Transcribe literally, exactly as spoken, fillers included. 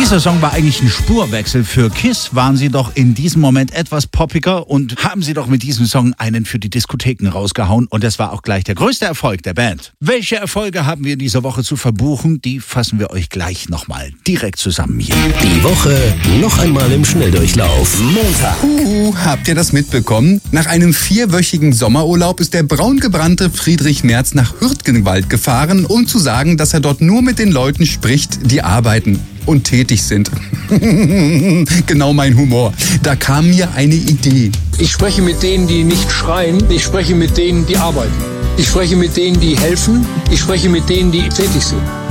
Dieser Song war eigentlich ein Spurwechsel. Für KISS waren sie doch in diesem Moment etwas poppiger und haben sie doch mit diesem Song einen für die Diskotheken rausgehauen. Und das war auch gleich der größte Erfolg der Band. Welche Erfolge haben wir in dieser Woche zu verbuchen? Die fassen wir euch gleich nochmal direkt zusammen hier. Die Woche noch einmal im Schnelldurchlauf. Montag. Uh, habt ihr das mitbekommen? Nach einem vierwöchigen Sommerurlaub ist der braungebrannte Friedrich Merz nach Hürtgenwald gefahren, um zu sagen, dass er dort nur mit den Leuten spricht, die arbeiten und tätig sind. Genau mein Humor. Da kam mir eine Idee. Ich spreche mit denen, die nicht schreien. Ich spreche mit denen, die arbeiten. Ich spreche mit denen, die helfen. Ich spreche mit denen, die tätig sind.